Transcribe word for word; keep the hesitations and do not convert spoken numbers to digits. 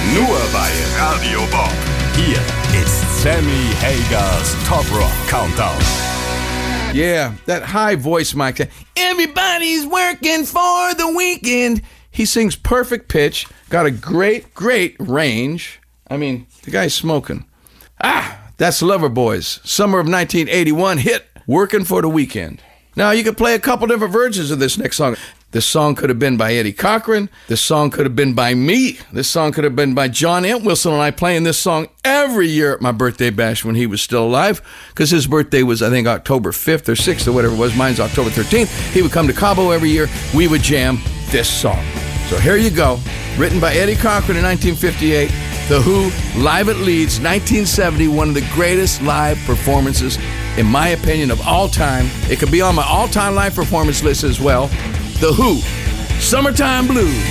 Nur bei Radio Bob. Hier ist Sammy Hagers Top Rock Countdown. Yeah, that high voice mic. Everybody's working for the weekend. He sings perfect pitch. Got a great, great range. I mean, the guy's smoking. Ah, that's Loverboys. Summer of nineteen eighty-one hit, Working for the Weekend. Now, you could play a couple different versions of this next song. This song could have been by Eddie Cochran. This song could have been by me. This song could have been by John Entwistle, and I playing this song every year at my birthday bash when he was still alive, because his birthday was, I think, October fifth or sixth or whatever it was. Mine's October thirteenth. He would come to Cabo every year. We would jam this song. So here you go. Written by Eddie Cochran in nineteen fifty-eight. The Who, live at Leeds, nineteen seventy, one of the greatest live performances, in my opinion, of all time. It could be on my all-time live performance list as well. The Who, Summertime Blues.